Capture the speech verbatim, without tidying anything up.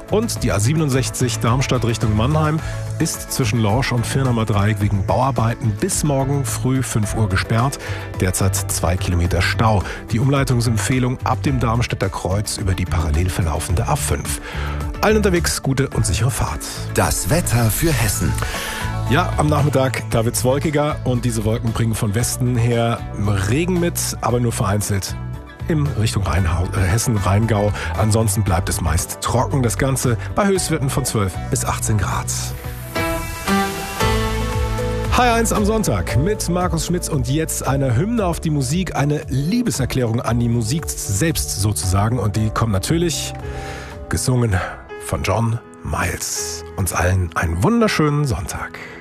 Und die A siebenundsechzig Darmstadt Richtung Mannheim ist zwischen Lorsch und Firnamer Dreieck wegen Bauarbeiten bis morgen früh fünf Uhr gesperrt. Derzeit zwei Kilometer Stau. Die Umleitungsempfehlung ab dem Darmstädter Kreuz über die parallel verlaufende A fünf. Allen unterwegs gute und sichere Fahrt. Das Wetter für Hessen. Ja, am Nachmittag, da wird's wolkiger und diese Wolken bringen von Westen her Regen mit, aber nur vereinzelt in Richtung Rheinhau, äh, Hessen-Rheingau. Ansonsten bleibt es meist trocken. Das Ganze bei Höchstwerten von zwölf bis achtzehn Grad. H eins am Sonntag mit Markus Schmitz und jetzt eine Hymne auf die Musik, eine Liebeserklärung an die Musik selbst sozusagen. Und die kommt natürlich gesungen von John Miles. Uns allen einen wunderschönen Sonntag.